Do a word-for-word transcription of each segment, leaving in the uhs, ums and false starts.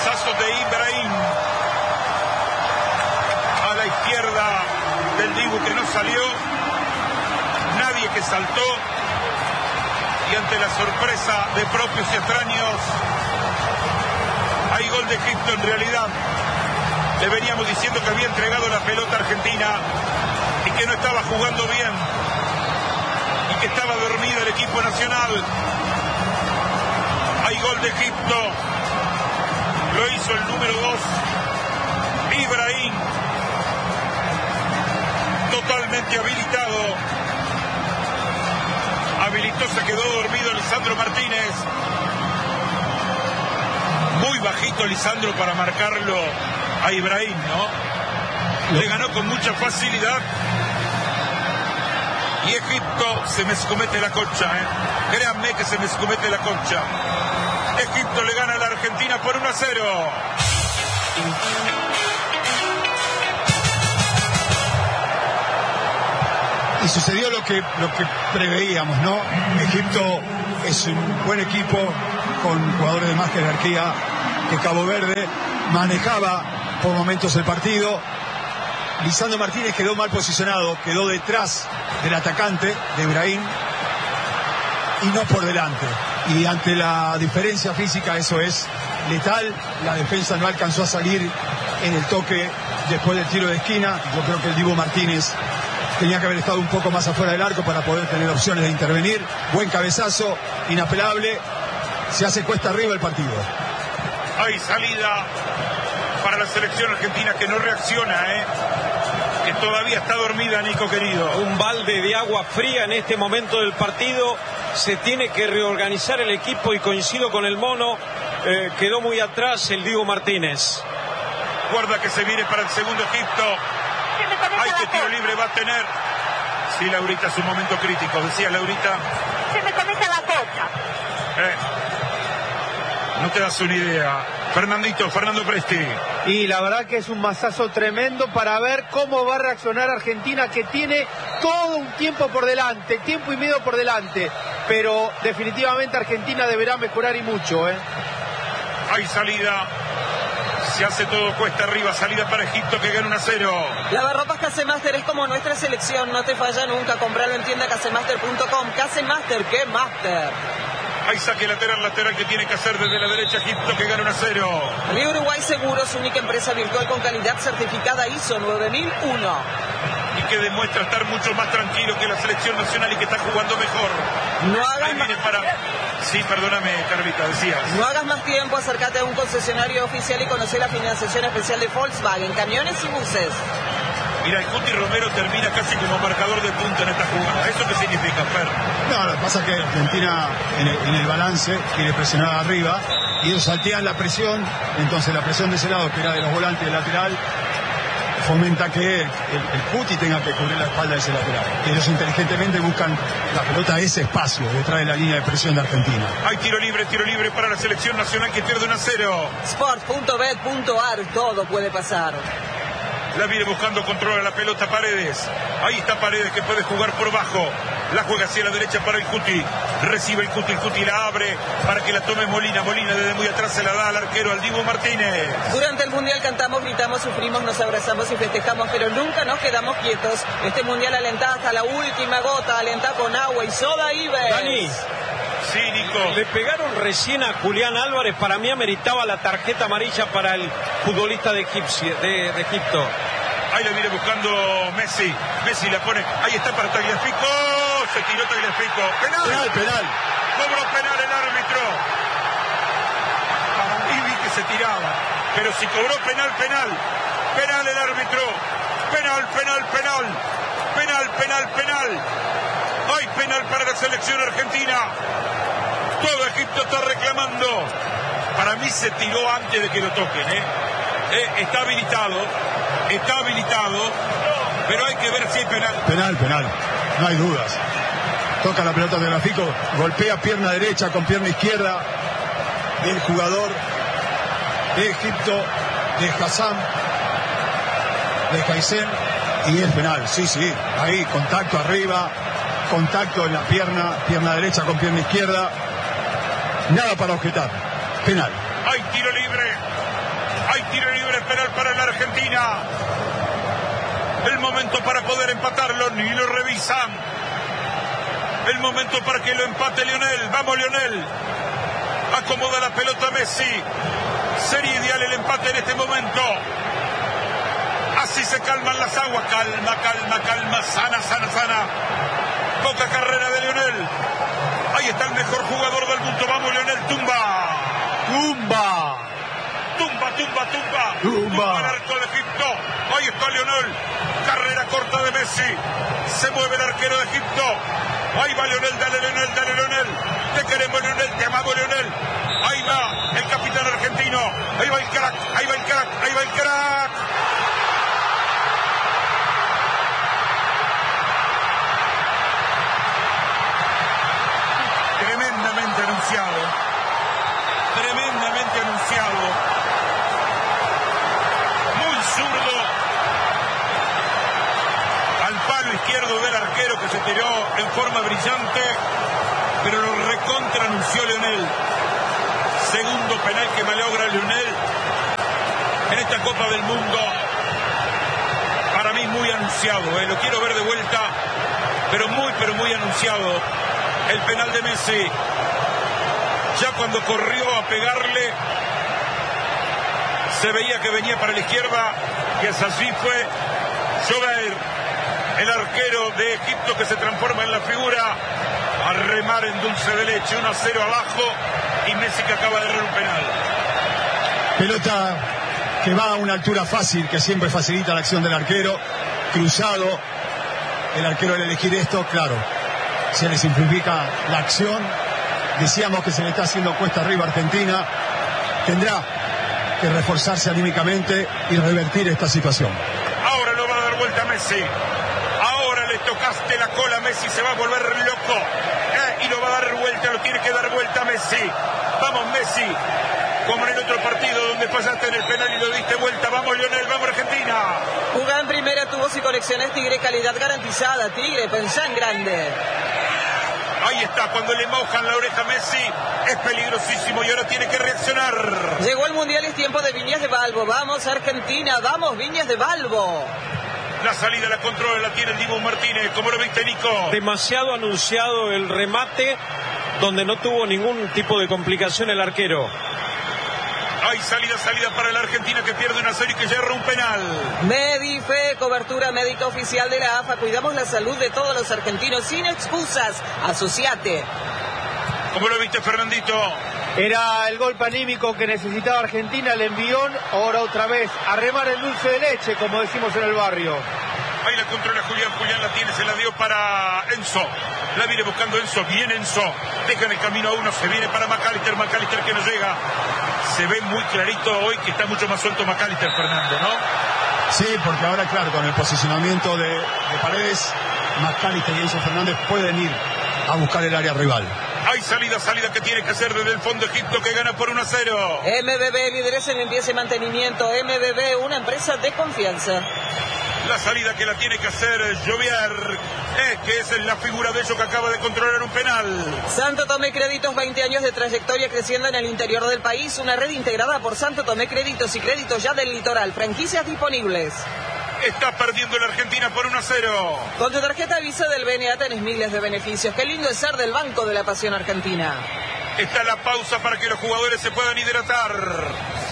cabezazo de Ibrahim a la izquierda del Dibu, que no salió, nadie que saltó, y ante la sorpresa de propios y extraños hay gol de Egipto. En realidad le veníamos diciendo que había entregado la pelota a Argentina y que no estaba jugando bien y que estaba dormido el equipo nacional. Hay gol de Egipto, lo hizo el número dos, Ibrahim, totalmente habilitado. Habilitó, se quedó dormido Lisandro Martínez. Muy bajito Lisandro para marcarlo a Ibrahim, ¿no? Le ganó con mucha facilidad. Y Egipto se me escomete la concha, ¿eh? Créanme que se me escomete la concha. Egipto le gana a la Argentina por uno a cero. Y sucedió lo que, lo que preveíamos, ¿no? Egipto es un buen equipo con jugadores de más jerarquía que Cabo Verde. Manejaba por momentos el partido. Lisandro Martínez quedó mal posicionado, quedó detrás del atacante de Ibrahim y no por delante. Y ante la diferencia física eso es letal. La defensa no alcanzó a salir en el toque después del tiro de esquina. Yo creo que el Dibu Martínez tenía que haber estado un poco más afuera del arco para poder tener opciones de intervenir. Buen cabezazo, inapelable. Se hace cuesta arriba el partido. Hay salida para la selección argentina, que no reacciona, ¿eh? Que todavía está dormida, Nico querido. Un balde de agua fría en este momento del partido. Se tiene que reorganizar el equipo y coincido con el mono. Eh, quedó muy atrás el Dibu Martínez. Guarda que se viene para el segundo Egipto. Ay, qué tiro libre va a tener. Sí, Laurita, es un momento crítico. Decía Laurita. Se me comienza la cocha. Eh, no te das una idea. Fernandito, Fernando Presti. Y la verdad que es un mazazo tremendo para ver cómo va a reaccionar Argentina, que tiene todo un tiempo por delante, tiempo y medio por delante. Pero definitivamente Argentina deberá mejorar y mucho, ¿eh? Hay salida. Se hace todo cuesta arriba, salida para Egipto, que gana uno a cero. Lavarropas Casemaster es como nuestra selección, no te falla nunca. Compralo en tienda casemaster punto com. Casemaster, ¿qué master? Hay saque lateral, lateral que tiene que hacer desde la derecha Egipto, que gana uno a cero. Río Uruguay Seguros, única empresa virtual con calidad certificada I S O nueve mil uno. Y que demuestra estar mucho más tranquilo que la selección nacional y que está jugando mejor. No hagas Ahí viene para... Sí, perdóname, Carlita, decías. No hagas más tiempo, acércate a un concesionario oficial y conoce la financiación especial de Volkswagen, camiones y buses. Mira, el Cuti Romero termina casi como marcador de punta en esta jugada. ¿Eso qué significa, Fer? No, lo que pasa es que Argentina en el, en el balance quiere presionar arriba y ellos saltean la presión. Entonces la presión de ese lado, que era de los volantes del lateral, fomenta que el, el Cuti tenga que cubrir la espalda de ese lateral. Y ellos inteligentemente buscan la pelota a ese espacio detrás de la línea de presión de Argentina. Hay tiro libre, tiro libre para la selección nacional, que pierde uno a cero. Sport punto bet punto ar, todo puede pasar. La viene buscando, controla la pelota Paredes. Ahí está Paredes, que puede jugar por bajo. La juega hacia la derecha para el Cuti. Recibe el Cuti, el Cuti la abre para que la tome Molina. Molina desde muy atrás se la da al arquero, al Dibu Martínez. Durante el Mundial cantamos, gritamos, sufrimos, nos abrazamos y festejamos, pero nunca nos quedamos quietos. Este Mundial alentá hasta la última gota, alentá con agua y soda Iber. Dani. Sí, Nico. Le pegaron recién a Julián Álvarez. Para mí ameritaba la tarjeta amarilla para el futbolista de, Egipcio, de, de Egipto. Ahí la viene buscando Messi. Messi la pone. Ahí está para Tagliafico. Se tiró Tagliafico. Penal. Penal, penal. Cobró penal el árbitro. Y vi que se tiraba. Pero si cobró penal, penal. Penal el árbitro. Penal, penal, penal. Penal, penal, penal. Hay penal para la selección argentina. Todo Egipto está reclamando. Para mí se tiró antes de que lo toquen, ¿eh? Eh, está habilitado. Está habilitado. Pero hay que ver si hay penal. Penal, penal. No hay dudas. Toca la pelota de Tagliafico. Golpea pierna derecha con pierna izquierda del jugador de Egipto, de Hassan, de Kaisen. Y es penal. Sí, sí. Ahí, contacto arriba. Contacto en la pierna, pierna derecha con pierna izquierda. Nada para objetar. Penal. Hay tiro libre. Hay tiro libre penal para la Argentina. El momento para poder empatarlo, ni lo revisan. El momento para que lo empate Lionel. Vamos Lionel. Acomoda la pelota Messi. Sería ideal el empate en este momento. Así se calman las aguas. Calma, calma, calma. Sana, sana, sana. Poca carrera de Lionel. Ahí está el mejor jugador del mundo. Vamos Lionel. Tumba. ¡Tumba! Tumba, tumba, tumba. Tumba. Al arco de Egipto. Ahí está Lionel. Carrera corta de Messi. Se mueve el arquero de Egipto. Ahí va Lionel. Dale Lionel, dale Lionel. Te queremos Lionel, te amamos Lionel. Ahí va el capitán argentino. Ahí va el crack, ahí va el crack, ahí va el crack. Tremendamente anunciado. Tremendamente anunciado. Muy zurdo. Al palo izquierdo del arquero que se tiró en forma brillante, pero lo recontra anunció Lionel. Segundo penal que malogra Lionel en esta Copa del Mundo. Para mí muy anunciado, ¿eh? Lo quiero ver de vuelta, pero muy, pero muy anunciado. El penal de Messi. Ya cuando corrió a pegarle, se veía que venía para la izquierda, y es así fue. Jogair, el arquero de Egipto, que se transforma en la figura, a remar en dulce de leche. uno a cero abajo, y Messi que acaba de errar un penal. Pelota que va a una altura fácil, que siempre facilita la acción del arquero. Cruzado, el arquero al elegir esto, claro, se le simplifica la acción. Decíamos que se le está haciendo cuesta arriba a Argentina. Tendrá que reforzarse anímicamente y revertir esta situación. Ahora lo va a dar vuelta Messi. Ahora le tocaste la cola a Messi, se va a volver loco. Eh, y lo va a dar vuelta, lo tiene que dar vuelta Messi. Vamos Messi. Como en el otro partido donde pasaste en el penal y lo diste vuelta. Vamos Lionel, vamos Argentina. Jugada en primera, tubos y conexiones Tigre, calidad garantizada. Tigre, pensá en grande. Ahí está, cuando le mojan la oreja a Messi, es peligrosísimo y ahora tiene que reaccionar. Llegó el Mundial, es tiempo de Viñas de Balbo. Vamos Argentina, vamos Viñas de Balbo. La salida la controla, la tiene el Dibu Martínez. ¿Cómo lo viste, Nico? Demasiado anunciado el remate, donde no tuvo ningún tipo de complicación el arquero. Hay salida, salida para la Argentina, que pierde una serie y que yerra un penal. Medife, cobertura médica oficial de la A F A. Cuidamos la salud de todos los argentinos sin excusas. Asociate. ¿Cómo lo viste, Fernandito? Era el golpe anímico que necesitaba Argentina, el envión. Ahora otra vez a remar el dulce de leche, como decimos en el barrio. Ahí la controla Julián, Julián la tiene, se la dio para Enzo. La viene buscando Enzo, viene Enzo. Deja en el camino a uno, se viene para McAllister, McAllister que no llega. Se ve muy clarito hoy que está mucho más suelto McAllister, Fernando, ¿no? Sí, porque ahora, claro, con el posicionamiento de, de Paredes, McAllister y Enzo Fernández pueden ir a buscar el área rival. Hay salida, salida que tiene que hacer desde el fondo Egipto, que gana por uno a cero. M B B, lideresa en limpieza y mantenimiento. M B B, una empresa de confianza. La salida que la tiene que hacer Jovier, es que es la figura de ellos que acaba de controlar un penal. Santo Tomé Créditos, veinte años de trayectoria creciendo en el interior del país. Una red integrada por Santo Tomé Créditos y Créditos ya del litoral. Franquicias disponibles. Está perdiendo la Argentina por uno a cero. Con tu tarjeta Visa del B N A tenés miles de beneficios. Qué lindo es ser del Banco de la Pasión Argentina. Está la pausa para que los jugadores se puedan hidratar.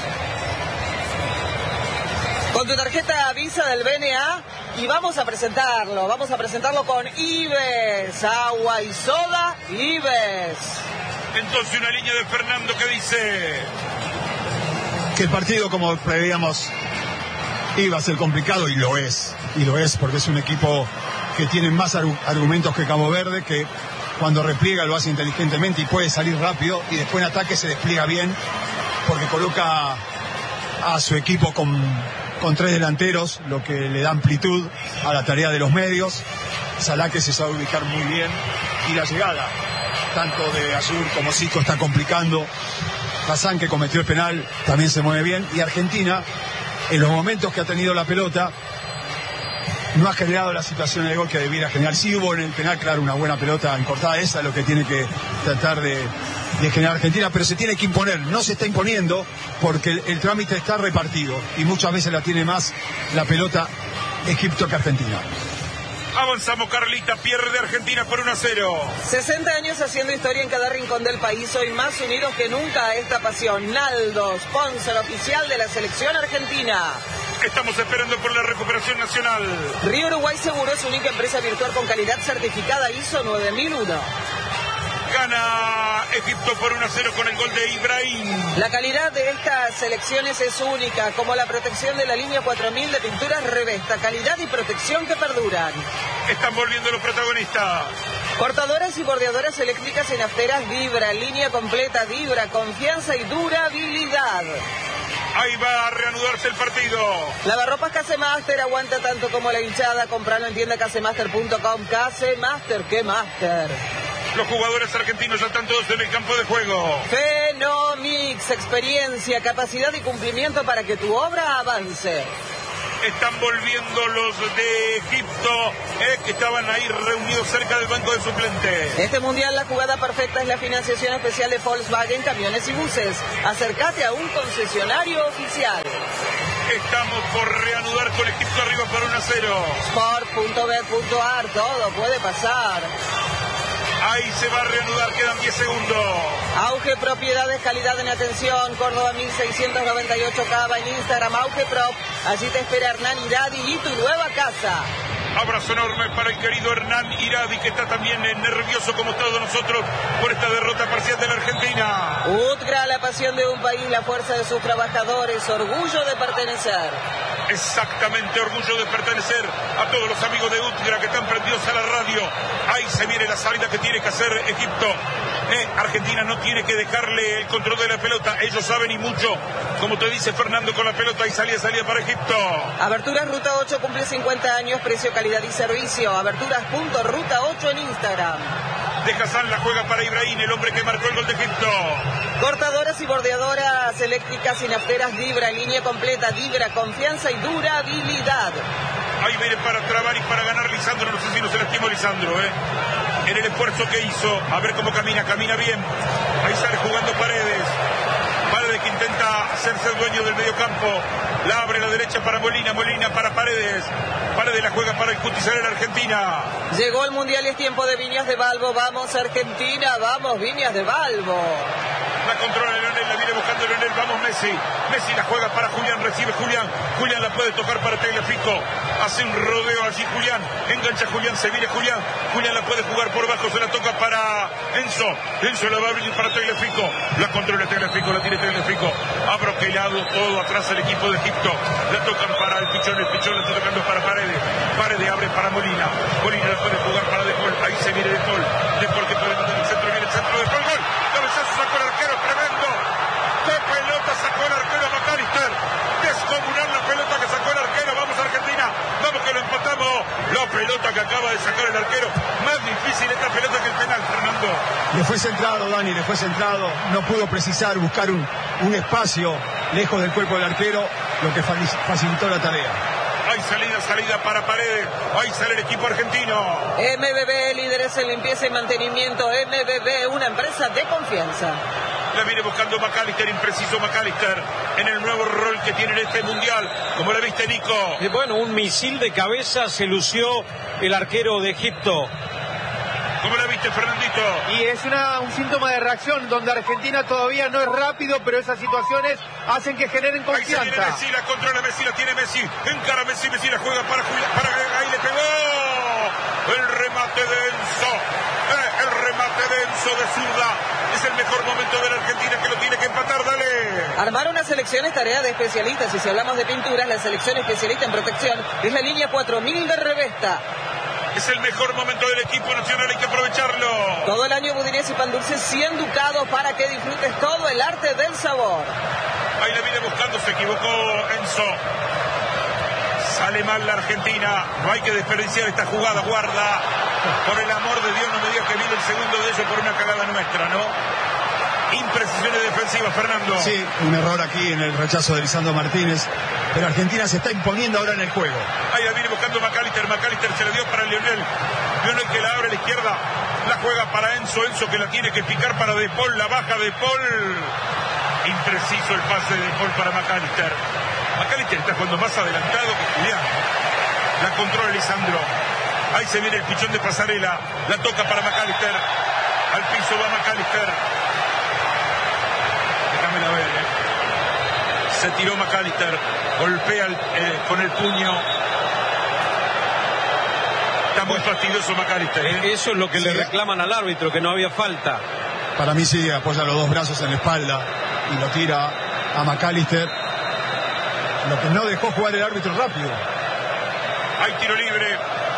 Con tu tarjeta Visa del B N A y vamos a presentarlo, vamos a presentarlo con Ives, agua y soda, Ives. Entonces una línea de Fernando que dice que el partido, como preveíamos, iba a ser complicado, y lo es, y lo es porque es un equipo que tiene más argumentos que Cabo Verde, que cuando repliega lo hace inteligentemente y puede salir rápido, y después en ataque se despliega bien porque coloca a su equipo con con tres delanteros, lo que le da amplitud a la tarea de los medios. Salah, que se sabe ubicar muy bien, y la llegada tanto de Azur como Zico está complicando. Hassan, que cometió el penal, también se mueve bien, y Argentina, en los momentos que ha tenido la pelota, no ha generado la situación de gol que debiera generar. Sí hubo en el penal, claro, una buena pelota encortada, esa es lo que tiene que tratar de, de generar Argentina, pero se tiene que imponer. No se está imponiendo porque el, el trámite está repartido y muchas veces la tiene más la pelota Egipto que Argentina. Avanzamos, Carlita, pierde Argentina por uno a cero. sesenta años haciendo historia en cada rincón del país, hoy más unidos que nunca a esta pasión. Naldo, sponsor oficial de la selección argentina. Estamos esperando por la recuperación nacional. Río Uruguay Seguros, única empresa virtual con calidad certificada I S O nueve mil uno. Gana Egipto por uno a cero con el gol de Ibrahim. La calidad de estas selecciones es única, como la protección de la línea cuatro mil de pinturas Revesta. Calidad y protección que perduran. Están volviendo los protagonistas. Cortadoras y bordeadoras eléctricas en afteras Vibra. Línea completa Vibra. Confianza y durabilidad. Ahí va a reanudarse el partido. Lavarropas Casemaster aguanta tanto como la hinchada. Compralo en tienda casemaster punto com. Casemaster, ¿qué master? Los jugadores argentinos ya están todos en el campo de juego. Fenomix, experiencia, capacidad y cumplimiento para que tu obra avance. Están volviendo los de Egipto, eh, que estaban ahí reunidos cerca del banco de suplentes. Este mundial, la jugada perfecta es la financiación especial de Volkswagen, camiones y buses. Acércate a un concesionario oficial. Estamos por reanudar con Egipto arriba por uno a cero. sport punto bet punto ar, todo puede pasar. Ahí se va a reanudar, quedan diez segundos. Auge Propiedades, calidad en atención, Córdoba mil seiscientos noventa y ocho Cava en Instagram, Auge Prop. Allí te espera Hernán Iradi y tu nueva casa. Abrazo enorme para el querido Hernán Iradi, que está también nervioso como todos nosotros por esta derrota parcial de la Argentina. Utgra, la pasión de un país, la fuerza de sus trabajadores, orgullo de pertenecer. Exactamente, orgullo de pertenecer a todos los amigos de Utgra que están prendidos a la radio. Ahí se viene la salida que tiene que hacer Egipto. Eh, Argentina no tiene que dejarle el control de la pelota, ellos saben y mucho. Como te dice Fernando con la pelota y salida, salida para Egipto. Aberturas Ruta ocho cumple cincuenta años, precio, calidad y servicio. Aberturas punto ruta ocho en Instagram. De Hassan la juega para Ibrahim, el hombre que marcó el gol de Egipto. Cortadoras y bordeadoras eléctricas y nafteras Vibra, línea completa Vibra, confianza y durabilidad. Ahí viene para trabar y para ganar Lisandro, no sé si no se lastimó Lisandro, ¿eh? En el esfuerzo que hizo, a ver cómo camina, camina bien. Ahí sale jugando Paredes. Paredes que intenta hacerse dueño del mediocampo. La abre a la derecha para Molina, Molina para Paredes. Paredes la juega para el Cutizarel Argentina. Llegó el Mundial y es tiempo de Viñas de Balbo. Vamos Argentina, vamos Viñas de Balbo. La controla Leonel, la viene buscando Leonel, vamos Messi. Messi la juega para Julián, recibe Julián. Julián la puede tocar para Tagliafico. Hace un rodeo allí Julián. Engancha Julián, se viene Julián. Julián la puede jugar por bajo, se la toca para Enzo. Enzo la va a abrir para Tagliafico. La controla Tagliafico, la tiene Tagliafico. Ha bloqueado todo atrás el equipo de Egipto. La tocan para el Pichón, el Pichón la está tocando para Paredes. Paredes abre para Molina. Molina la puede jugar para De Paul. Ahí se viene De Paul. De Paul que puede mandar el centro, viene el centro de Paul. Gol. Cabezazo sacó el arquero, tremendo. ¡Qué pelota sacó el arquero McAllister! Descomunal la pelota que sacó el arquero. Vamos Argentina, vamos que lo empatamos. La pelota que acaba de sacar el arquero. Más difícil esta pelota que el penal, Fernando. Le fue centrado, Dani, le fue centrado. No pudo precisar, buscar un, un espacio lejos del cuerpo del arquero, lo que facilitó la tarea. Hay salida, salida para Paredes. Ahí sale el equipo argentino. M B B, líderes en limpieza y mantenimiento. M B B, una empresa de confianza. La viene buscando McAllister, impreciso McAllister, en el nuevo rol que tiene en este mundial. Como la viste, Nico. Y bueno, un misil de cabeza se lució el arquero de Egipto. ¿Cómo la viste, Fernandito? Y es una, un síntoma de reacción donde Argentina todavía no es rápido, pero esas situaciones hacen que generen confianza. Ahí se viene Messi, la controla Messi, la tiene Messi. Encara Messi, Messi la juega para Julián. Para, ahí le pegó. El remate de Enzo. Eh, el remate de Enzo de zurda. Es el mejor momento de la Argentina que lo tiene que empatar, dale. Armar una selección es tarea de especialistas. Y si hablamos de pinturas, la selección especialista en protección es la línea cuatro mil de Revesta. Es el mejor momento del equipo nacional, hay que aprovecharlo. Todo el año Budinés y Pan Dulce, cien ducados para que disfrutes todo el arte del sabor. Ahí le viene buscando, se equivocó Enzo. Sale mal la Argentina, no hay que desperdiciar esta jugada, guarda. Por el amor de Dios, no me digas que viene el segundo de ellos por una cagada nuestra, ¿no? Imprecisiones defensivas, Fernando. Sí, un error aquí en el rechazo de Lisandro Martínez, pero Argentina se está imponiendo ahora en el juego. Ahí la viene buscando McAllister, McAllister se la dio para Lionel, Lionel que la abre a la izquierda, la juega para Enzo, Enzo que la tiene que picar para De Paul, la baja De Paul, impreciso el pase de De Paul para McAllister. McAllister está jugando más adelantado que Julián, la controla Lisandro, ahí se viene el pichón de pasarela, la toca para McAllister, al piso va McAllister. Déjamela ver, eh. Se tiró McAllister, golpea el, eh, con el puño. Está muy fastidioso McAllister, ¿eh? Eso es lo que Sí. le reclaman al árbitro, que no había falta. Para mí sí, apoya los dos brazos en la espalda y lo tira a McAllister. Lo que no dejó jugar el árbitro rápido. Hay tiro libre.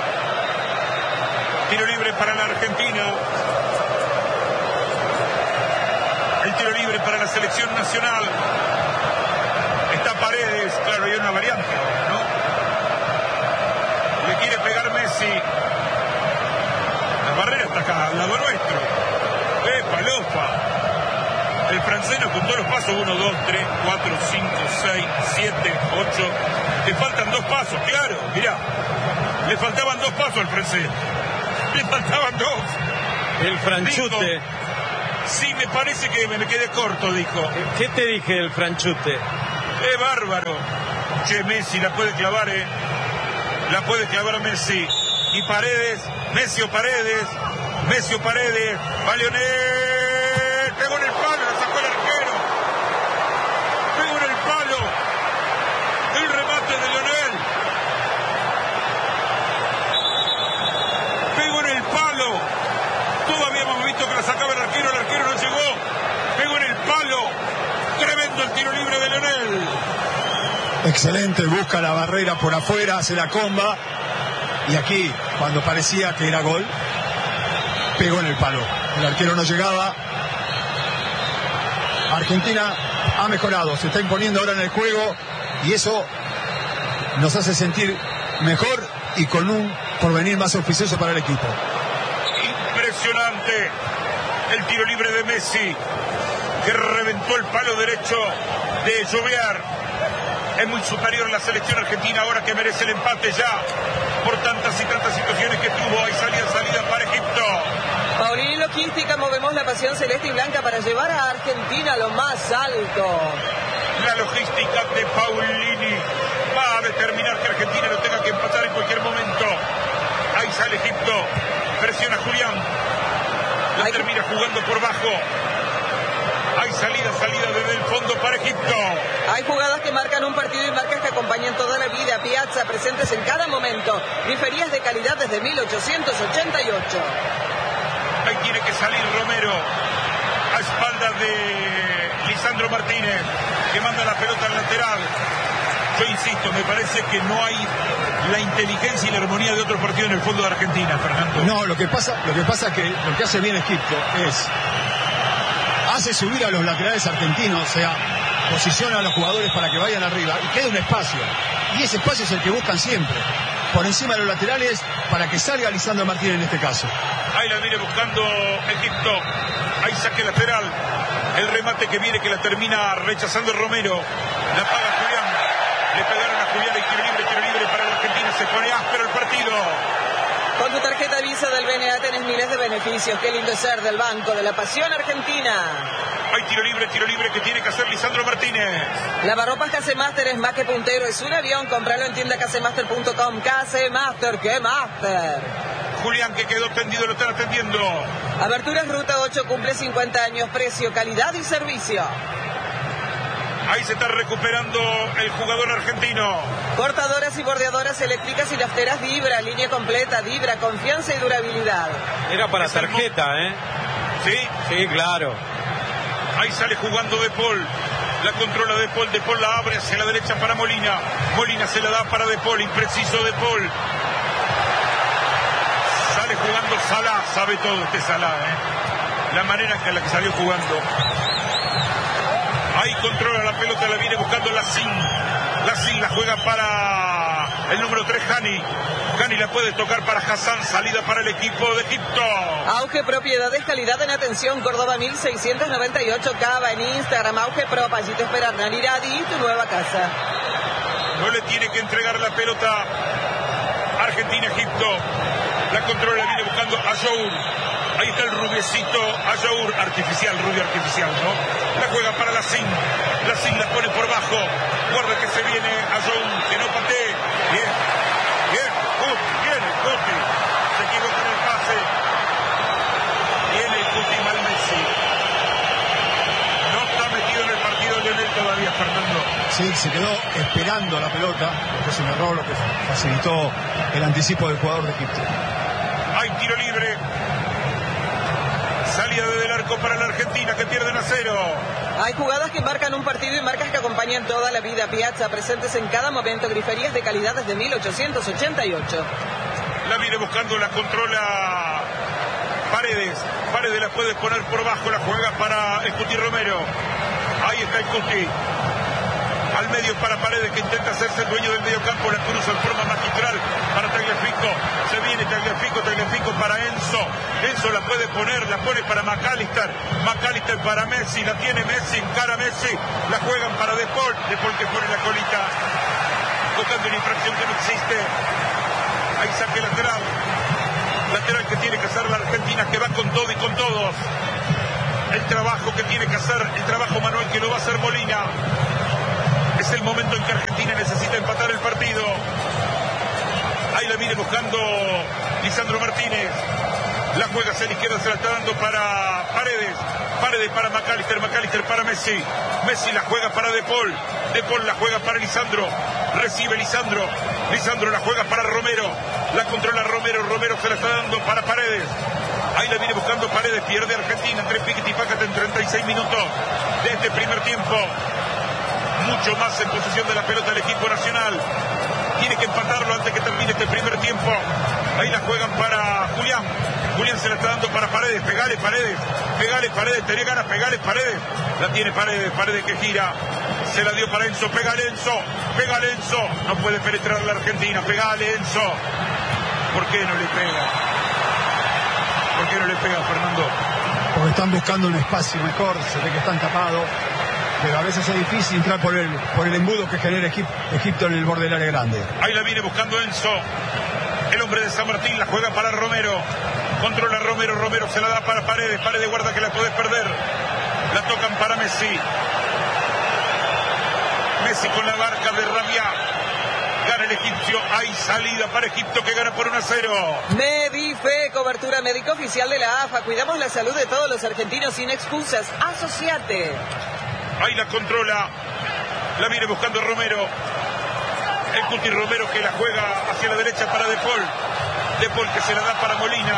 Tiro libre para la Argentina. El tiro libre para la selección nacional. Está Paredes, claro, hay una variante, ¿no? Le quiere pegar Messi. La barrera está acá, al lado nuestro. ¡Epa, lofa! El francés nos contó los pasos: uno, dos, tres, cuatro, cinco, seis, siete, ocho. Le faltan dos pasos, claro, mirá. Le faltaban dos pasos al francés. Le faltaban dos. El franchute. Dijo, sí, me parece que me quedé corto, dijo. ¿Qué te dije del franchute? ¡Eh, bárbaro! Che, Messi la puede clavar, ¿eh? La puede clavar a Messi. Y Paredes, Messi o Paredes, Messi o Paredes, va Lionel, pegó en el palo, la sacó el arquero. Pegó en el palo. El remate de Lionel. Pegó en el palo. Todos habíamos visto que la sacaba el arquero, el arquero no llegó. Pegó en el palo. Tremendo el tiro libre de Lionel. Excelente, busca la barrera por afuera, hace la comba. Y aquí, cuando parecía que era gol, pegó en el palo. El arquero no llegaba. Argentina ha mejorado, se está imponiendo ahora en el juego. Y eso nos hace sentir mejor y con un porvenir más auspicioso para el equipo. Impresionante el tiro libre de Messi, que reventó el palo derecho de Llovear. Es muy superior la selección argentina ahora que merece el empate ya por tantas y tantas situaciones que tuvo. Hay salida, salida para Egipto. Paulini Logística, movemos la pasión celeste y blanca para llevar a Argentina a lo más alto. La logística de Paulini va a determinar que Argentina lo tenga que empatar en cualquier momento. Ahí sale Egipto, presiona Julián, la Hay... termina jugando por bajo. Hay salida, salida desde el fondo para Egipto. Hay jugadas que marcan un partido y marcas que acompañan toda la vida. Piazza, presentes en cada momento. Riferías de calidad desde mil ochocientos ochenta y ocho. Ahí tiene que salir Romero a espaldas de Lisandro Martínez, que manda la pelota al lateral. Yo insisto, me parece que no hay la inteligencia y la armonía de otro partido en el fondo de Argentina, Fernando. No, lo que pasa, lo que pasa que lo que hace bien Egipto es hace subir a los laterales argentinos, o sea, posiciona a los jugadores para que vayan arriba y quede un espacio. Y ese espacio es el que buscan siempre, por encima de los laterales, para que salga Lisandro Martínez en este caso. Ahí la viene buscando Egipto. Ahí saque lateral. El remate que viene, que la termina rechazando Romero. La paga Julián. Le pegaron a Julián y tiro libre, tiro libre para la Argentina. Se pone áspero el partido. Con tu tarjeta Visa del B N A tenés miles de beneficios. Qué lindo es ser del Banco de la Pasión Argentina. Hay tiro libre, tiro libre que tiene que hacer Lisandro Martínez. Lavarropas Casemaster es más que puntero, es un avión. Compralo en tienda casemaster punto com. Casemaster, ¡qué master! Julián, que quedó tendido, lo están atendiendo. Aberturas Ruta ocho cumple cincuenta años. Precio, calidad y servicio. Ahí se está recuperando el jugador argentino. Cortadoras y bordeadoras eléctricas y lafteras Dibra. Línea completa, Dibra, confianza y durabilidad. Era para Es el tarjeta, ¿eh? Sí, Sí, claro. ahí sale jugando De Paul. La controla De Paul, De Paul la abre hacia la derecha para Molina. Molina se la da para De Paul, impreciso De Paul. Sale jugando Salah, sabe todo este Salah, ¿eh? La manera en la que salió jugando. Ahí controla la pelota, la viene buscando Lacín. Lacín la juega para El número tres, Hani. Hani la puede tocar para Hassan. Salida para el equipo de Egipto. Auge Propiedades, calidad en atención. Córdoba mil seiscientos noventa y ocho. Cava en Instagram. Auge Pro. Allí te espera Hernán Iradi, tu nueva casa. No le tiene que entregar la pelota Argentina-Egipto. La controla, viene buscando a Ayour. Ahí está el rubiecito Ayour. Artificial, rubio artificial, ¿no? La juega para la Sin. La Sin la pone por bajo. Guarda que se viene Ayour, que no patee. Bien, bien, Cuti, bien el Cuti. Se equivoca en el pase. Viene el Cuti mal Messi. No está metido en el partido Lionel todavía, Fernando. Sí, se quedó esperando la pelota, porque es un error lo que facilitó el anticipo del jugador de Egipto. Hay tiro libre. Salida desde el arco para la Argentina, que pierden a cero. Hay jugadas que marcan un partido y marcas que acompañan toda la vida. Piazza, presentes en cada momento. Griferías de calidad desde mil ochocientos ochenta y ocho. La viene buscando, la controla Paredes. Paredes la puede poner por bajo, la juega para el Cuti Romero. Ahí está el Cuti. Al medio para Paredes, que intenta hacerse el dueño del medio campo. La cruza en forma magistral para Tagliafico. Se viene Tagliafico, Tagliafico para Enzo. Enzo la puede poner, la pone para McAllister. McAllister para Messi, la tiene Messi, encara Messi. La juegan para De Paul. De Paul que pone la colita. Tocando una infracción que no existe. Ahí saque lateral. Lateral que tiene que hacer la Argentina, que va con todo y con todos. El trabajo que tiene que hacer, el trabajo manual que lo va a hacer Molina. Es el momento en que Argentina necesita empatar el partido. Ahí la viene buscando Lisandro Martínez. La juega hacia la izquierda, se la está dando para Paredes. Paredes para McAllister, McAllister para Messi. Messi la juega para De Paul. De Paul la juega para Lisandro. Recibe Lisandro. Lisandro la juega para Romero. La controla Romero. Romero se la está dando para Paredes. Ahí la viene buscando Paredes. Pierde Argentina entre Piquet y Pácate en treinta y seis minutos de este primer tiempo. Mucho más en posesión de la pelota el equipo nacional. Tiene que empatarlo antes que termine este primer tiempo. Ahí la juegan para Julián. Julián se la está dando para Paredes. Pegale Paredes. Pegale Paredes. Tenía ganas. Pegale Paredes. La tiene Paredes. Paredes que gira. Se la dio para Enzo. Pegale Enzo. Pegale Enzo. No puede penetrar la Argentina. Pegale Enzo. ¿Por qué no le pega? ¿Por qué no le pega, Fernando? Porque están buscando un espacio mejor. Se ve que están tapados. Pero a veces es difícil entrar por el, por el embudo que genera Egipto en el borde del área grande. Ahí la viene buscando Enzo. El hombre de San Martín la juega para Romero. Controla Romero. Romero se la da para Paredes. Paredes guarda que la podés perder. La tocan para Messi. Messi con la barca de Rabia. Gana el egipcio. Hay salida para Egipto que gana por uno a cero. Medife, cobertura médica oficial de la A F A. Cuidamos la salud de todos los argentinos sin excusas. Asociate. Ahí la controla. La viene buscando Romero. El Cuti Romero que la juega hacia la derecha para De Paul. De Paul que se la da para Molina.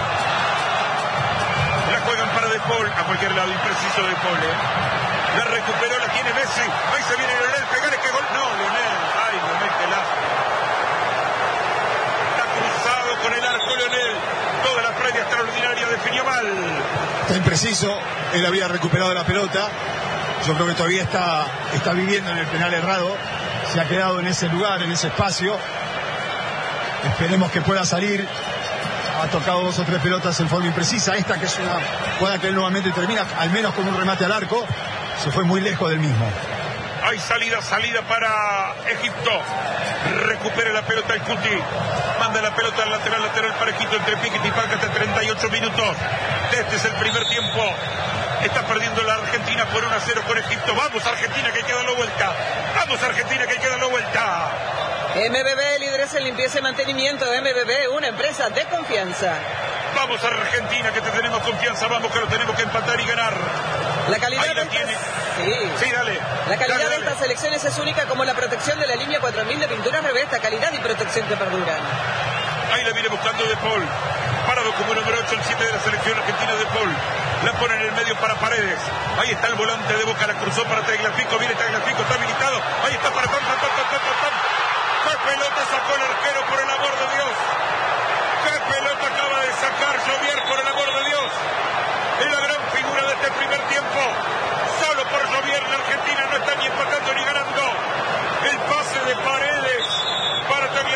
La juegan para De Paul. A cualquier lado, impreciso De Paul, ¿eh? La recuperó, la tiene Messi. Ahí se viene Lionel. Pegale que gol. No, Lionel. Ay, Lionel, que la... Está cruzado con el arco Lionel. Toda la previa extraordinaria definió mal. Está impreciso. Él había recuperado la pelota. Yo creo que todavía está, está viviendo en el penal errado. Se ha quedado en ese lugar, en ese espacio. Esperemos que pueda salir. Ha tocado dos o tres pelotas en forma imprecisa. Esta que es una jugada que él nuevamente termina, al menos con un remate al arco. Se fue muy lejos del mismo. Hay salida, salida para Egipto. Recupera la pelota el Cuti. Manda la pelota al lateral, lateral para Egipto entre Piquet y Pácate. treinta y ocho minutos. Este es el primer tiempo. Está perdiendo la Argentina por uno a cero con Egipto. Vamos Argentina, que hay que darlo vuelta. Vamos Argentina, que hay que darlo vuelta. M B B, líderes en limpieza y mantenimiento. M B B, una empresa de confianza. Vamos Argentina, que te tenemos confianza. Vamos, que lo tenemos que empatar y ganar. La calidad Ahí la de estas... tiene. Sí. Sí, dale. La calidad dale, de dale. estas elecciones es única, como la protección de la línea cuatro mil de pinturas Revesta. Calidad y protección que perduran. Ahí la viene buscando De Paul. Parado como número ocho, el siete de la selección argentina De Paul. La pone en el medio para Paredes. Ahí está el volante de Boca, la cruzó para Tagliafico. Viene Tagliafico, está habilitado. Ahí está para Pam, Pam, Pam, Pam, Pam, Pam. ¡Qué pelota sacó el arquero, por el amor de Dios! ¡Qué pelota acaba de sacar Jovier, por el amor de Dios! Es la gran figura de este primer tiempo. Solo por Jovier la Argentina no está ni empatando ni ganando. El pase de Paredes para Tagliafico.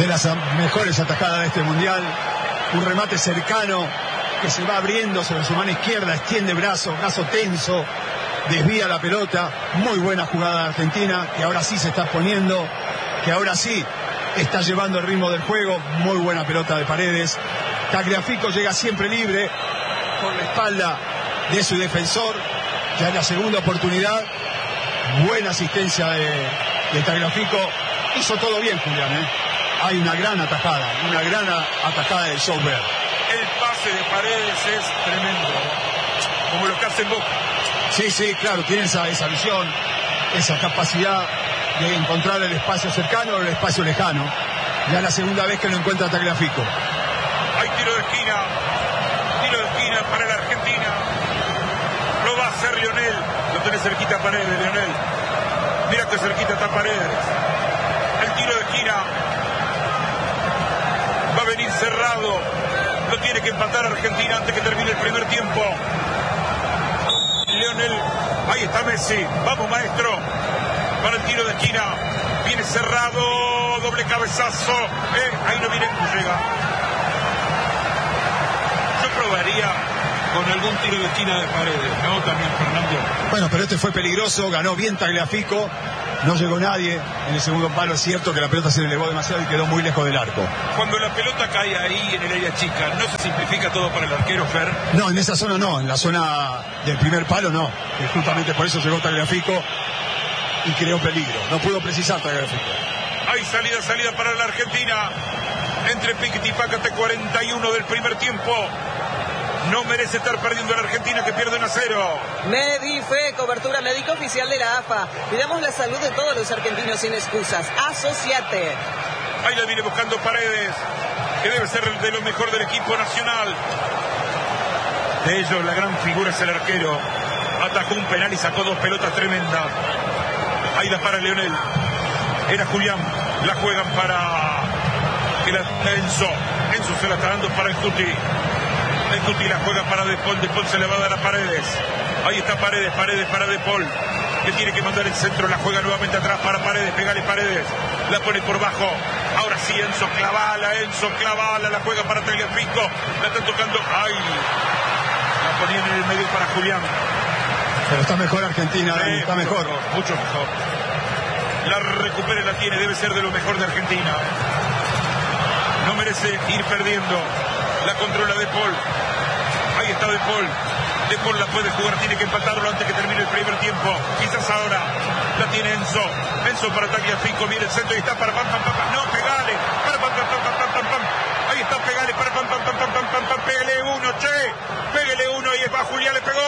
de las mejores atajadas de este mundial. Un remate cercano que se va abriendo sobre su mano izquierda, extiende brazo, brazo tenso, desvía la pelota. Muy buena jugada de Argentina, que ahora sí se está poniendo, que ahora sí está llevando el ritmo del juego. Muy buena pelota de Paredes. Tagliafico llega siempre libre por la espalda de su defensor. Ya en la segunda oportunidad, buena asistencia de, de Tagliafico. Hizo todo bien, Julián, ¿eh? Hay una gran atajada, una gran atajada del Sober. El pase de Paredes es tremendo, como lo que hace en Boca. Sí, sí, claro, tiene esa, esa visión, esa capacidad de encontrar el espacio cercano o el espacio lejano. Ya la segunda vez que lo encuentra Tagliafico. Hay tiro de esquina, tiro de esquina para la Argentina. Lo va a hacer Lionel. Lo tenés cerquita a Paredes, Lionel. Mira que cerquita está Paredes. El tiro de esquina va a venir cerrado. Lo tiene que empatar Argentina antes que termine el primer tiempo. Lionel, ahí está Messi. Vamos, maestro. Para el tiro de esquina. Viene cerrado. Doble cabezazo. Eh, ahí no viene. No llega. Yo probaría con algún tiro de esquina de Paredes, ¿no? También, Fernando. Bueno, pero este fue peligroso. Ganó bien Tagliafico. No llegó nadie. En el segundo palo es cierto que la pelota se le elevó demasiado y quedó muy lejos del arco. Cuando la pelota cae ahí en el área chica, ¿no se simplifica todo para el arquero, Fer? No, en esa zona no. En la zona del primer palo no. Que justamente por eso llegó Tagliafico y creó peligro. No pudo precisar Tagliafico. Hay salida, salida para la Argentina. Entre Piquet y Pácate, cuarenta y uno del primer tiempo. No merece estar perdiendo la Argentina, que pierde uno a cero. Medife, cobertura médica oficial de la A F A. Cuidamos la salud de todos los argentinos sin excusas. Asociate. Ahí la viene buscando Paredes, que debe ser de lo mejor del equipo nacional. De ellos, la gran figura es el arquero. Atajó un penal y sacó dos pelotas tremendas. Ahí la para Lionel. Era Julián. La juegan para que la Enzo. Enzo se la está dando para el Cuti. El Cuti la juega para De Paul. De Paul se le va a dar a Paredes. Ahí está Paredes. Paredes para De Paul, que tiene que mandar el centro. La juega nuevamente atrás para Paredes. Pégale Paredes. La pone por bajo. Ahora sí, Enzo clavala. Enzo clavala. La juega para Tagliafico. La están tocando. ¡Ay! La ponían en el medio para Julián. Pero está mejor Argentina. Eh, está mucho mejor. mejor. Mucho mejor. La recupera y la tiene. Debe ser de lo mejor de Argentina. No merece ir perdiendo. La controla De Paul. Ahí está De Paul. De Paul la puede jugar, tiene que empatarlo antes que termine el primer tiempo. Quizás ahora la tiene Enzo. Enzo para Tagliafico, viene el centro y está para pam, pam, pam, pam. No, pegale. Para pam, pam, pam, pam, pam, pam, pam. Ahí está, pegale. Para pam, pam, pam, pam, pam, pam, pam. Pégale uno, che. Pégale uno y es va Julián, le pegó.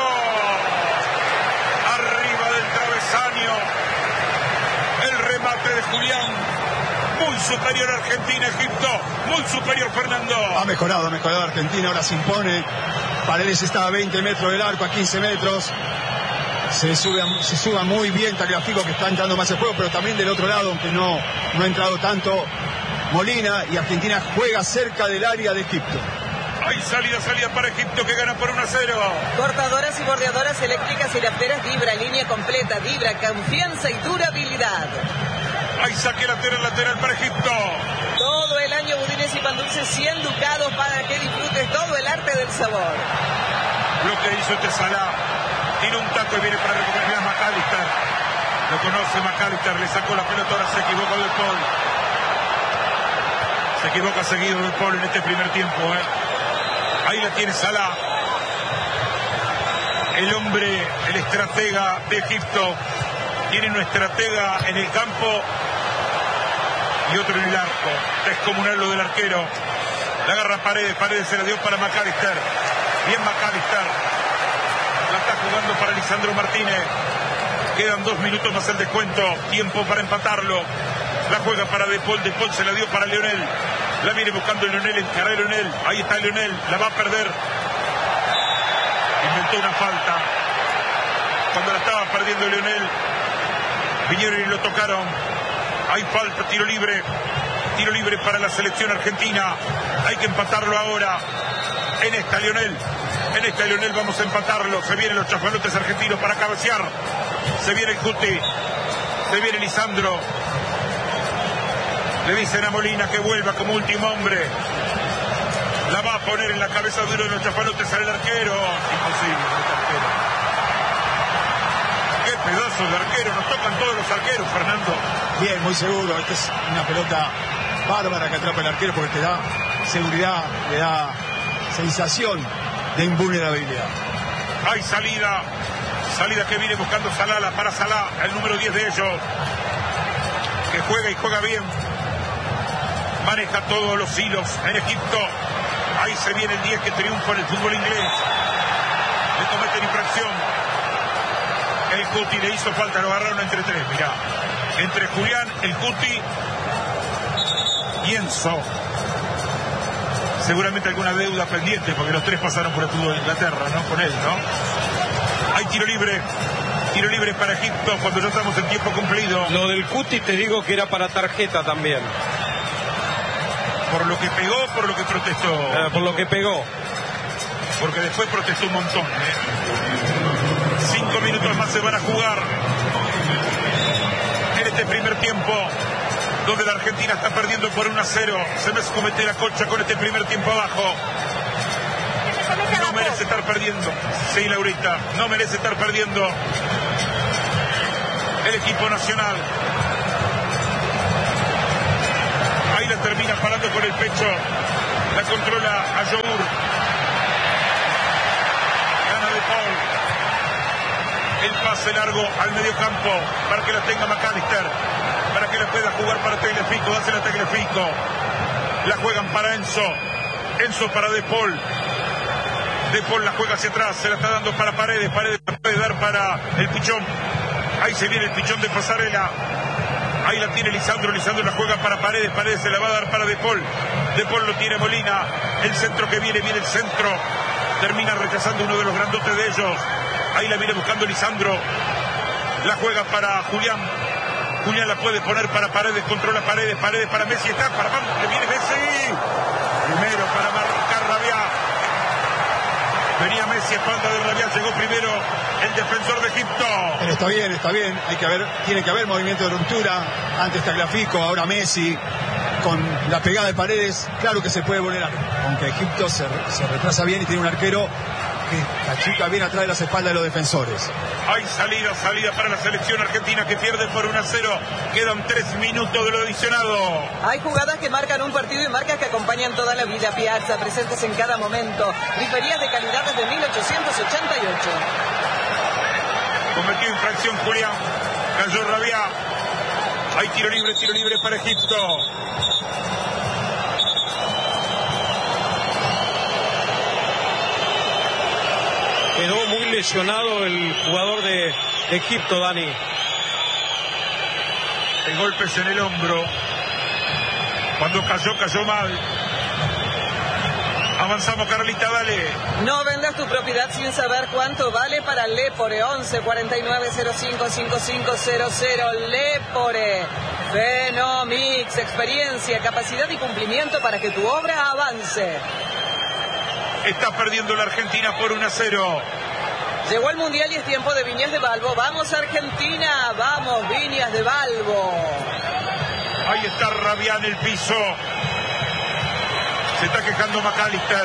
Arriba del travesaño. El remate de Julián. Muy superior Argentina, Egipto. Muy superior Fernando. Ha mejorado, ha mejorado Argentina. Ahora se impone. Paredes está a veinte metros del arco, a quince metros. Se sube, se suba muy bien Tagliafico, que está entrando más el juego, pero también del otro lado, aunque no, no ha entrado tanto Molina, y Argentina juega cerca del área de Egipto. Hay salida, salida para Egipto, que gana por uno a cero. Cortadoras y bordeadoras eléctricas y lafteras Vibra, línea completa, Vibra, confianza y durabilidad. Hay saque lateral, lateral para Egipto. Todo el año budines y pan dulces, cien ducados para que disfrutes todo el arte del sabor. Lo que hizo este Salah. Tiene un taco y viene para recuperar a McAllister. Lo conoce McAllister, le sacó la pelota, ahora se equivocó De Paul. Se equivoca seguido De Paul en este primer tiempo. ¿eh? Ahí la tiene Salah. El hombre, el estratega de Egipto. Tiene una estratega en el campo y otro en el arco. Descomunal lo del arquero. La agarra Paredes. Paredes se la dio para McAllister. Bien McAllister. La está jugando para Lisandro Martínez. Quedan dos minutos más el descuento. Tiempo para empatarlo. La juega para De Paul. De Paul se la dio para Lionel. La viene buscando Lionel. Encará Lionel. Ahí está Lionel. La va a perder. Inventó una falta. Cuando la estaba perdiendo Lionel, vinieron y lo tocaron. Hay falta, tiro libre. Tiro libre para la selección argentina. Hay que empatarlo ahora. En esta Lionel. En esta Lionel vamos a empatarlo. Se vienen los chafalotes argentinos para cabecear. Se viene el Cuti. Se viene Lisandro. Le dicen a Molina que vuelva como último hombre. La va a poner en la cabeza duro de los chapalotes al arquero. Imposible, este arquero. Qué pedazo de arquero. Nos tocan todos los arqueros, Fernando. Bien, muy seguro. Esta es una pelota bárbara que atrapa el arquero porque te da seguridad, le da sensación de invulnerabilidad. Hay salida. Salida que viene buscando Salala para Salah, el número diez de ellos. Que juega y juega bien. Maneja todos los hilos en Egipto. Ahí se viene el diez que triunfa en el fútbol inglés. Le cometen infracción. El Cuti le hizo falta, lo agarraron entre tres. Mirá, entre Julián, el Cuti y Enzo. Seguramente alguna deuda pendiente, porque los tres pasaron por el fútbol de Inglaterra, ¿no? Con él, ¿no? Hay tiro libre. Tiro libre para Egipto cuando ya estamos en tiempo cumplido. Lo del Cuti te digo que era para tarjeta también. ¿Por lo que pegó, por lo que protestó? Eh, por lo que pegó. Porque después protestó un montón, ¿eh? Cinco minutos más se van a jugar en este primer tiempo, donde la Argentina está perdiendo por uno a cero. Se me comete la concha con este primer tiempo abajo. No merece estar perdiendo. Sí, Laurita, no merece estar perdiendo el equipo nacional. Ahí la termina parando con el pecho. La controla a Yogur. Gana de Paul. El pase largo al mediocampo para que la tenga McAllister, para que la pueda jugar para Tagliafico. Dásela a Tagliafico. La juegan para Enzo. Enzo para De Paul. De Paul la juega hacia atrás. Se la está dando para Paredes. Paredes la puede dar para el Pichón. Ahí se viene el Pichón de Pasarela. Ahí la tiene Lisandro. Lisandro la juega para Paredes. Paredes se la va a dar para De Paul. De Paul lo tiene Molina. El centro que viene, viene el centro. Termina rechazando uno de los grandotes de ellos. Ahí la viene buscando Lisandro. La juega para Julián. Julián la puede poner para Paredes. Controla Paredes. Paredes para Messi. Está para vamos. Le viene Messi. Primero para marcar Rabiá. Venía Messi a espalda de Rabiá. Llegó primero el defensor de Egipto. Pero está bien, está bien. Hay que haber, tiene que haber movimiento de ruptura. Antes Tagliafico, ahora Messi. Con la pegada de Paredes, claro que se puede vulnerar. Aunque Egipto se, se retrasa bien y tiene un arquero que cachica bien atrás de las espaldas de los defensores. Hay salida, salida para la selección argentina que pierde por uno a cero. Quedan tres minutos de lo adicionado. Hay jugadas que marcan un partido y marcas que acompañan toda la vida. Piazza, presentes en cada momento. Griferías de calidad desde mil ochocientos ochenta y ocho. Cometió infracción Julián. Cayó Rabiá. Hay tiro libre, tiro libre para Egipto. Quedó muy lesionado el jugador de Egipto, Dani. El golpe es en el hombro. Cuando cayó, cayó mal. Avanzamos, Carlita, dale. No vendas tu propiedad sin saber cuánto vale para Lepore. Once cuarenta y nueve cero cinco cinco cinco cero cero. Lepore. Fenomix. Experiencia, capacidad y cumplimiento para que tu obra avance. Está perdiendo la Argentina por uno a cero. Llegó el Mundial y es tiempo de Viñas de Balbo. ¡Vamos, Argentina! ¡Vamos, Viñas de Balbo! Ahí está Rabiá en el piso. Se está quejando McAllister.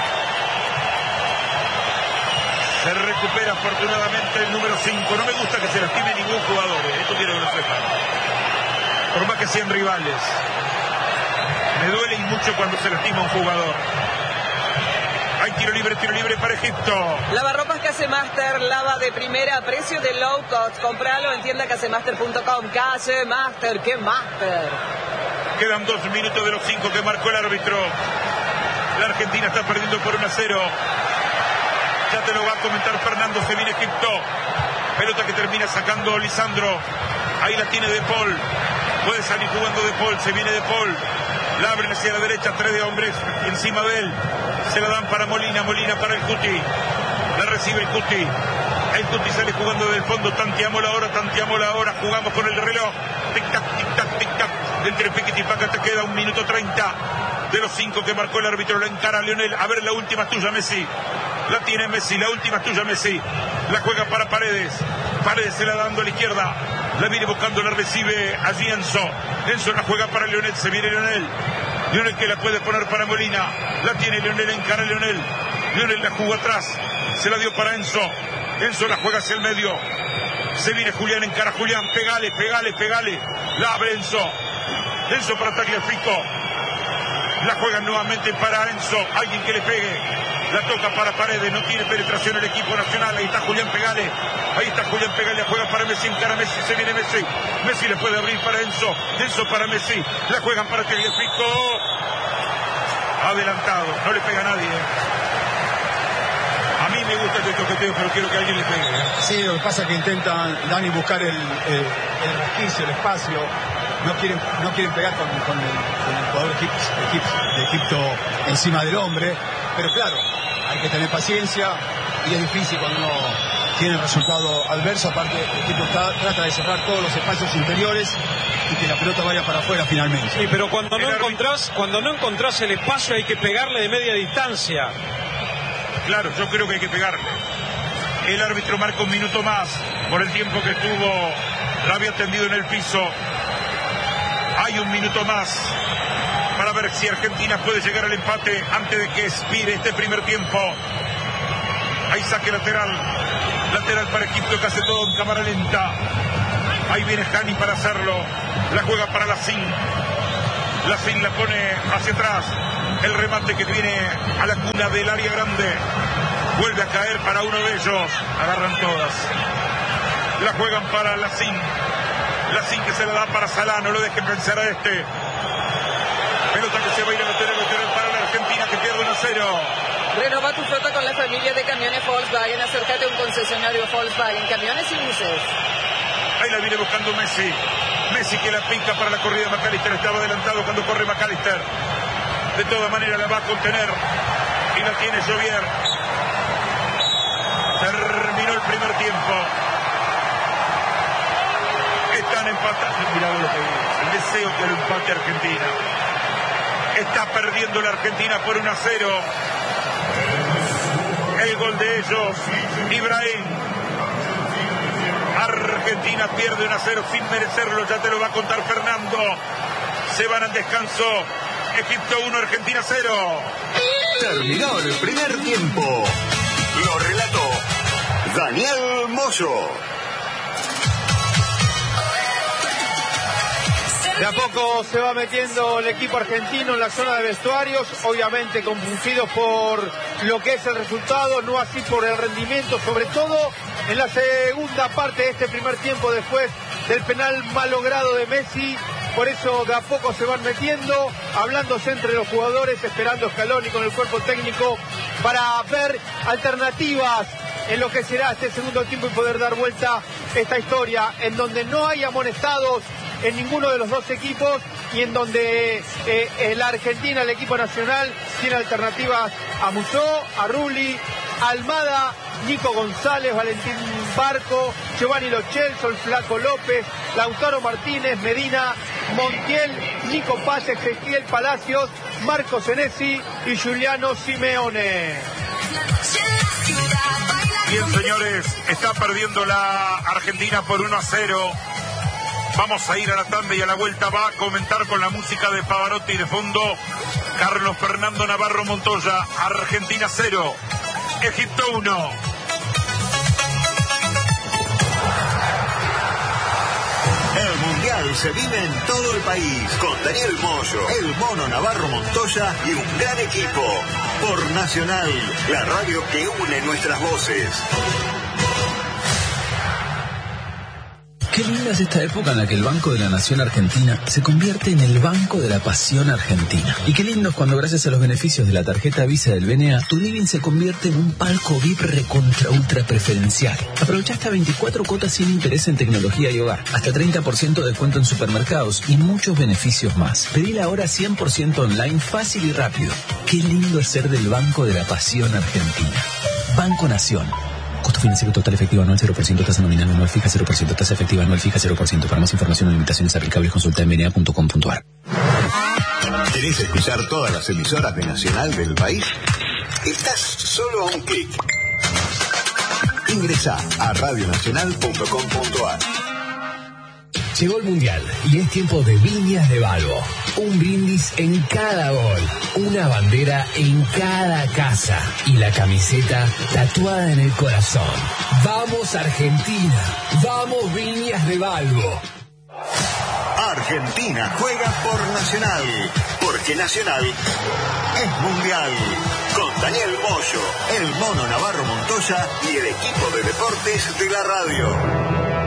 Se recupera afortunadamente el número cinco. No me gusta que se lastime ningún jugador. ¿eh? Esto quiero que lo sepan. Por más que sean rivales. Me duele y mucho cuando se lastima un jugador. Hay tiro libre, tiro libre para Egipto. Lavarropas Casemaster, lava de primera, precio de low cost. Compralo en tienda casemaster punto com. Casemaster, ¡qué master! Quedan dos minutos de los cinco que marcó el árbitro. La Argentina está perdiendo por uno a cero. Ya te lo va a comentar Fernando. Se viene Egipto. Pelota que termina sacando Lisandro. Ahí la tiene De Paul. Puede salir jugando De Paul. Se viene De Paul. La abren hacia la derecha. Tres de hombres encima de él. Se la dan para Molina. Molina para el Cuti. La recibe el Cuti. El Cuti sale jugando del fondo. Tanteamos la hora. Tanteamos la hora. Jugamos con el reloj. Tic-tac, tic-tac, tic-tac. Entre piquete y paca te queda un minuto treinta. De los cinco que marcó el árbitro, la encara Lionel. A ver, la última es tuya, Messi. La tiene Messi, la última es tuya, Messi. La juega para Paredes. Paredes se la dando a la izquierda. La viene buscando, la recibe allí Enzo. Enzo la juega para Leonel, se viene Leonel. Leonel que la puede poner para Molina. La tiene Leonel, encara Leonel. Leonel la jugó atrás. Se la dio para Enzo. Enzo la juega hacia el medio. Se viene Julián, encara Julián. Pegale, pegale, pegale. La abre Enzo. Enzo para Tagliafico. La juegan nuevamente para Enzo. Alguien que le pegue. La toca para Paredes, no tiene penetración el equipo nacional. Ahí está Julián Pegale. Ahí está Julián Pegale, la juega para Messi, encara Messi, se viene Messi. Messi le puede abrir para Enzo. Enzo para Messi. La juegan para Tagliafico. Adelantado, no le pega a nadie. A mí me gusta este toqueteo, pero quiero que alguien le pegue. Sí, lo que pasa es que intentan, Dani, buscar el, el, el resquicio, el espacio. No quieren, no quieren pegar con, con, el, con el jugador de Egipto, de Egipto encima del hombre. Pero claro, hay que tener paciencia y es difícil cuando uno tiene el resultado adverso. Aparte, el equipo está, trata de cerrar todos los espacios interiores y que la pelota vaya para afuera finalmente. Sí, pero cuando no encontrás, cuando no encontrás el espacio hay que pegarle de media distancia. Claro, yo creo que hay que pegarle. El árbitro marca un minuto más por el tiempo que estuvo Rabia tendido en el piso. Hay un minuto más para ver si Argentina puede llegar al empate antes de que expire este primer tiempo. Ahí saque lateral. Lateral para Egipto que hace todo en cámara lenta. Ahí viene Hani para hacerlo. La juega para Lacín. Lacín la pone hacia atrás. El remate que viene a la cuna del área grande. Vuelve a caer para uno de ellos. Agarran todas. La juegan para Lacín. Lacín que se la da para Salah. No lo dejen vencer a este. Pelota que se va a ir a lateral, lateral para la Argentina que pierde uno a cero. Renova tu flota con la familia de camiones Volkswagen. Acércate a un concesionario Volkswagen, camiones y buses. Ahí la viene buscando Messi. Messi que la pica para la corrida de McAllister. Estaba adelantado cuando corre McAllister. De todas maneras la va a contener. Y la tiene Jovier. Terminó el primer tiempo. Están empatados. Mirá lo que dice. El deseo que lo empate Argentina. Está perdiendo la Argentina por uno a cero. El gol de ellos, Ibrahim. Argentina pierde uno a cero sin merecerlo, ya te lo va a contar Fernando. Se van al descanso. Egipto uno, Argentina cero. Terminó el primer tiempo. Lo relató Daniel Moyo. De a poco se va metiendo el equipo argentino en la zona de vestuarios, obviamente confundidos por lo que es el resultado, no así por el rendimiento, sobre todo en la segunda parte de este primer tiempo después del penal mal logrado de Messi. Por eso de a poco se van metiendo, hablándose entre los jugadores, esperando Scaloni con el cuerpo técnico para ver alternativas en lo que será este segundo tiempo y poder dar vuelta esta historia, en donde no hay amonestados en ninguno de los dos equipos y en donde eh, la Argentina, el equipo nacional, tiene alternativas a Musó, a Rulli, Almada, Nico González, Valentín Barco, Giovanni Lo Celso, el Flaco López, Lautaro Martínez, Medina, Montiel, Nico Paz, Ezequiel Palacios, Marco Senesi y Giuliano Simeone. Bien, señores, está perdiendo la Argentina por uno a cero. Vamos a ir a la tanda y a la vuelta va a comentar con la música de Pavarotti de fondo Carlos Fernando Navarro Montoya. Argentina cero, Egipto uno. El Mundial se vive en todo el país con Daniel Moyo, el Mono Navarro Montoya y un gran equipo. Por Nacional, la radio que une nuestras voces. Qué linda es esta época en la que el Banco de la Nación Argentina se convierte en el Banco de la Pasión Argentina. Y qué lindo es cuando gracias a los beneficios de la tarjeta Visa del B N A, tu living se convierte en un palco V I P recontra ultra preferencial. Aprovecha hasta veinticuatro cuotas sin interés en tecnología y hogar, hasta treinta por ciento de descuento en supermercados y muchos beneficios más. Pedila ahora cien por ciento online, fácil y rápido. Qué lindo es ser del Banco de la Pasión Argentina. Banco Nación. Costo financiero total efectivo anual cero por ciento, tasa nominal anual fija cero por ciento, tasa efectiva anual fija cero por ciento. Para más información o limitaciones aplicables consulta en b n a punto com punto a r. ¿Querés escuchar todas las emisoras de Nacional del país? Estás solo a un clic. Ingresá a radio nacional punto com punto a r. Llegó el Mundial y es tiempo de Viñas de Balbo. Un brindis en cada gol, una bandera en cada casa y la camiseta tatuada en el corazón. ¡Vamos Argentina! ¡Vamos Viñas de Balbo! Argentina juega por Nacional, porque Nacional es Mundial. Con Daniel Moyo, el Mono Navarro Montoya y el equipo de deportes de la radio.